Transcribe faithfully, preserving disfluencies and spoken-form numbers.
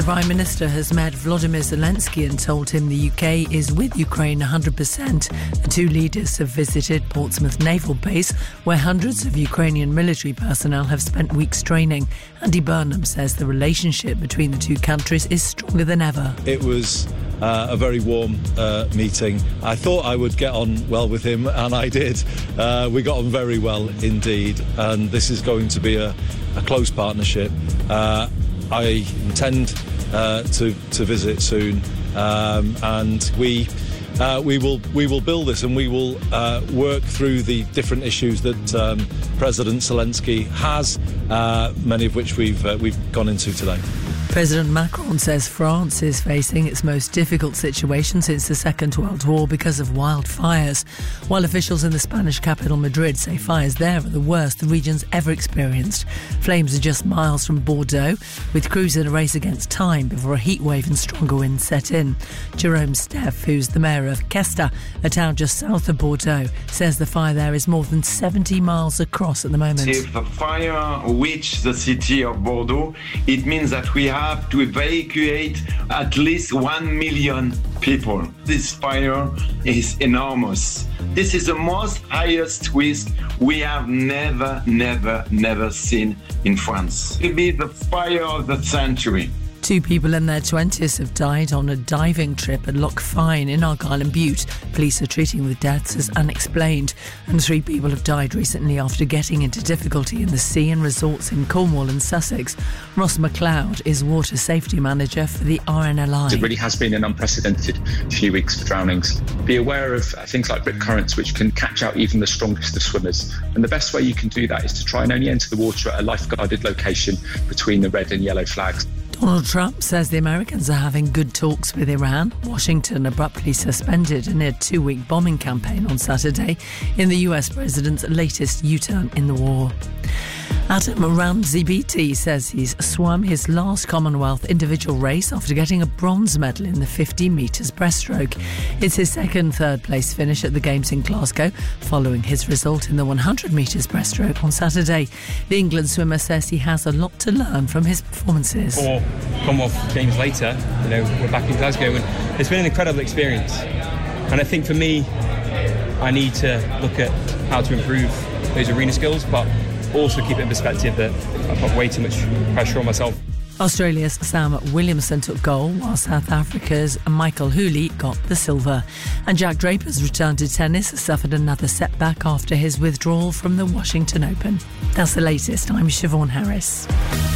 The Prime Minister has met Volodymyr Zelensky and told him the U K is with Ukraine one hundred percent. The two leaders have visited Portsmouth Naval Base, where hundreds of Ukrainian military personnel have spent weeks training. Andy Burnham says the relationship between the two countries is stronger than ever. It was uh, a very warm uh, meeting. I thought I would get on well with him, and I did. Uh, we got on very well indeed, and this is going to be a, a close partnership. Uh, I intend uh, to to visit soon, um, and we uh, we will we will build this, and we will uh, work through the different issues that um, President Zelensky has, uh, many of which we've uh, we've gone into today. President Macron says France is facing its most difficult situation since the Second World War because of wildfires, while officials in the Spanish capital Madrid say fires there are the worst the region's ever experienced. Flames are just miles from Bordeaux, with crews in a race against time before a heatwave and stronger winds set in. Jerome Steff, who's the mayor of Kesta, a town just south of Bordeaux, says the fire there is more than seventy miles across at the moment. If the fire reaches the city of Bordeaux, it means that we have have to evacuate at least one million people. This fire is enormous. This is the most highest risk we have never, never, never seen in France. It will be the fire of the century. Two people in their twenties have died on a diving trip at Loch Fyne in Argyll and Bute. Police are treating the deaths as unexplained. And three people have died recently after getting into difficulty in the sea and resorts in Cornwall and Sussex. Ross McLeod is water safety manager for the R N L I. It really has been an unprecedented few weeks for drownings. Be aware of things like rip currents, which can catch out even the strongest of swimmers. And the best way you can do that is to try and only enter the water at a lifeguarded location between the red and yellow flags. Donald Trump says the Americans are having good talks with Iran. Washington abruptly suspended a near two-week bombing campaign on Saturday in the U S president's latest U-turn in the war. Adam Ramsey-Beatty says he's swum his last Commonwealth individual race after getting a bronze medal in the fifty metres breaststroke. It's his second third-place finish at the Games in Glasgow, following his result in the one hundred metres breaststroke on Saturday. The England swimmer says he has a lot to learn from his performances. Four Commonwealth Games later, you know, we're back in Glasgow, and it's been an incredible experience. And I think for me, I need to look at how to improve those arena skills, but also keep it in perspective that I've got way too much pressure on myself. Australia's Sam Williamson took gold, while South Africa's Michael Hooley got the silver. And Jack Draper's return to tennis has suffered another setback after his withdrawal from the Washington Open. That's the latest. I'm Siobhan Harris.